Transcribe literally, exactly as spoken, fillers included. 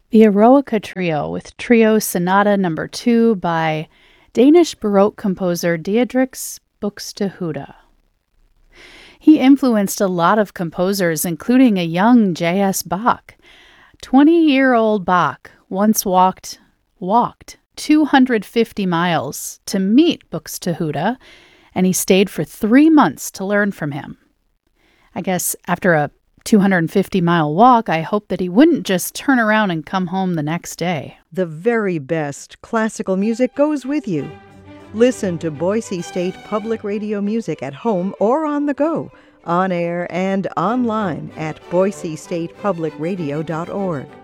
The Eroica Trio with Trio Sonata Number two by Danish Baroque composer Diedrichs Buxtehude. He influenced a lot of composers, including a young J S. Bach. Twenty-year-old Bach once walked, walked two hundred fifty miles to meet Buxtehude, and he stayed for three months to learn from him. I guess after a two hundred fifty mile walk, I hope that he wouldn't just turn around and come home the next day. The very best classical music goes with you. Listen to Boise State Public Radio music at home or on the go, on air and online at boise state public radio dot org.